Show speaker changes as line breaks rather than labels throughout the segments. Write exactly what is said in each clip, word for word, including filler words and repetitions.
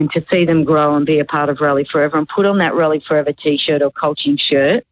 to see them grow and be a part of Rally Forever and put on that Rally Forever T-shirt or coaching shirt,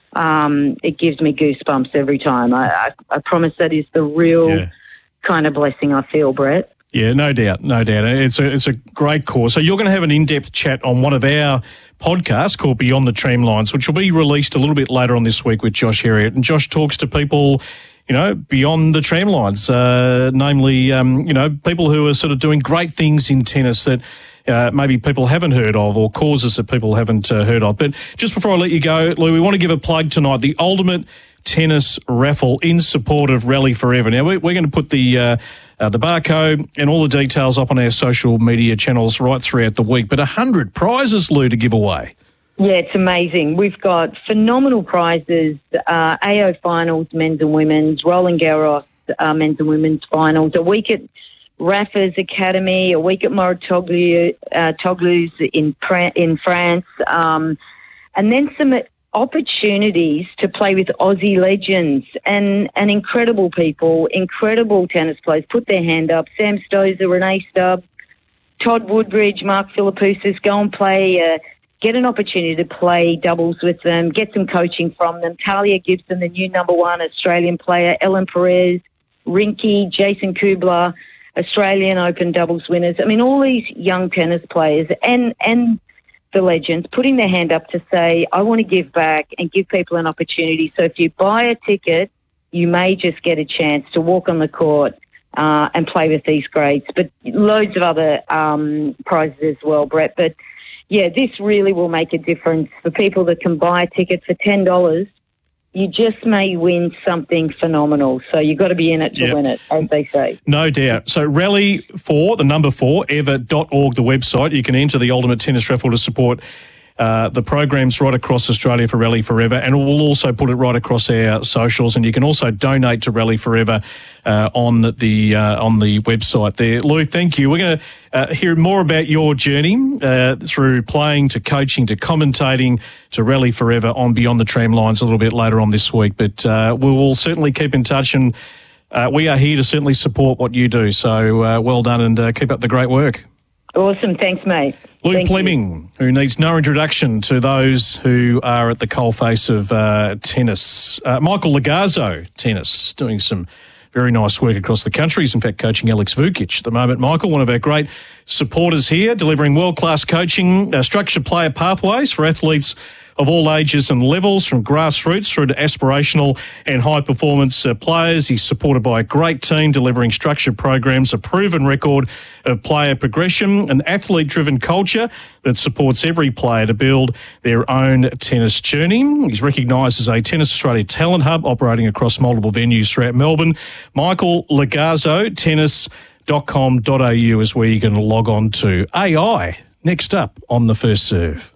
um, it gives me goosebumps every time. I, I, I promise that is the real yeah. kind of blessing I feel, Brett.
Yeah, no doubt, no doubt. It's a it's a great cause. So you're going to have an in-depth chat on one of our podcasts called Beyond the Tramlines, which will be released a little bit later on this week with Josh Herriott. And Josh talks to people, you know, beyond the tramlines, uh, namely, um, you know, people who are sort of doing great things in tennis that uh, maybe people haven't heard of, or causes that people haven't uh, heard of. But just before I let you go, Lou, we want to give a plug tonight, the Ultimate Tennis Raffle in support of Rally Forever. Now, we're, we're going to put the uh, uh, the barcode and all the details up on our social media channels right throughout the week. But one hundred prizes, Lou, to give away.
Yeah, it's amazing. We've got phenomenal prizes, uh, A O finals, men's and women's, Roland Garros, uh, men's and women's finals, a week at Rafa's Academy, a week at Mouratoglou uh, Toglou's in, in France, um, and then some opportunities to play with Aussie legends and, and incredible people, incredible tennis players. Put their hand up. Sam Stosur, Renee Stubbs, Todd Woodbridge, Mark Philippoussis. Go and play, uh, get an opportunity to play doubles with them, get some coaching from them. Talia Gibson, the new number one Australian player, Ellen Perez, Rinky, Jason Kubler, Australian Open doubles winners. I mean, all these young tennis players and, and the legends putting their hand up to say, I want to give back and give people an opportunity. So if you buy a ticket, you may just get a chance to walk on the court uh, and play with these greats. But loads of other um, prizes as well, Brett. But, yeah, this really will make a difference for people that can buy a ticket for ten dollars. You just may win something phenomenal. So you've got to be in it to yep. win it, as they say.
No doubt. So Rally four, the number four, ever dot org, the website. You can enter the Ultimate Tennis Raffle to support uh, the programs right across Australia for Rally Forever, and we'll also put it right across our socials. And you can also donate to Rally Forever uh, on the uh, on the website there. Lou, thank you. We're going to uh, hear more about your journey uh, through playing to coaching to commentating to Rally Forever on Beyond the Tramlines a little bit later on this week. But uh, we will certainly keep in touch, and uh, we are here to certainly support what you do. So uh, well done, and uh, keep up the great work.
Awesome. Thanks, mate.
Lou
Thank
Fleming, you. Who needs no introduction to those who are at the coalface of uh, tennis. Uh, Michael Lagazzo, tennis, doing some very nice work across the country. He's in fact coaching Alex Vukic at the moment. Michael, one of our great supporters here, delivering world-class coaching, uh, structured player pathways for athletes of all ages and levels, from grassroots through to aspirational and high-performance uh, players. He's supported by a great team delivering structured programs, a proven record of player progression, an athlete-driven culture that supports every player to build their own tennis journey. He's recognised as a Tennis Australia talent hub operating across multiple venues throughout Melbourne. Michael Lagazzo, tennis dot com dot a u is where you can log on to. A I, next up on The First Serve.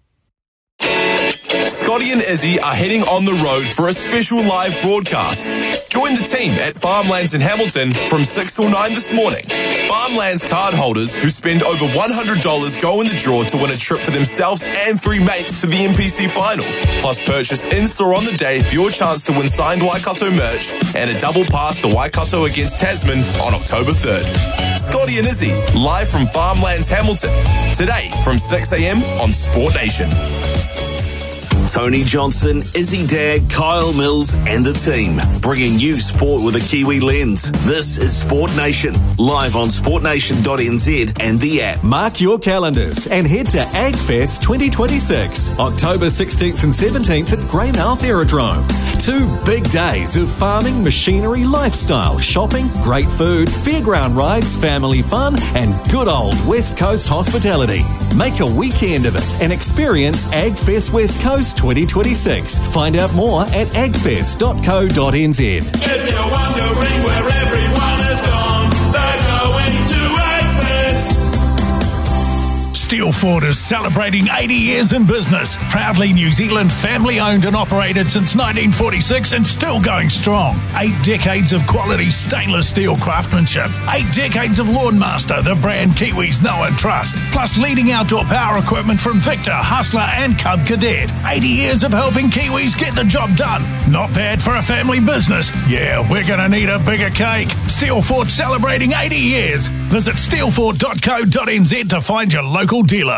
Scotty and Izzy are heading on the road for a special live broadcast. Join the team at Farmlands in Hamilton from six till nine this morning. Farmlands card holders who spend over one hundred dollars go in the draw to win a trip for themselves and three mates to the N P C final. Plus, purchase in-store on the day for your chance to win signed Waikato merch and a double pass to Waikato against Tasman on October third. Scotty and Izzy, live from Farmlands Hamilton. Today from six a.m. on Sport Nation.
Tony Johnson, Izzy Dagg, Kyle Mills and the team, bringing you sport with a Kiwi lens. This is Sport Nation, live on sport nation dot n z and the app.
Mark your calendars and head to AgFest twenty twenty-six, October sixteenth and seventeenth at Greymouth Aerodrome. Two big days of farming, machinery, lifestyle, shopping, great food, fairground rides, family fun and good old West Coast hospitality. Make a weekend of it and experience AgFest West Coast twenty twenty-six. Find out more at agfest dot co dot n z.
If you're wondering where everyone has gone, they're going to AgFest.
Steelford is celebrating eighty years in business. Proudly New Zealand, family-owned and operated since nineteen forty-six and still going strong. Eight decades of quality stainless steel craftsmanship. Eight decades of Lawnmaster, the brand Kiwis know and trust. Plus leading outdoor power equipment from Victor, Hustler and Cub Cadet. eighty years of helping Kiwis get the job done. Not bad for a family business. Yeah, we're going to need a bigger cake. Steelford celebrating eighty years. Visit steelfort dot co dot n z to find your local dealer.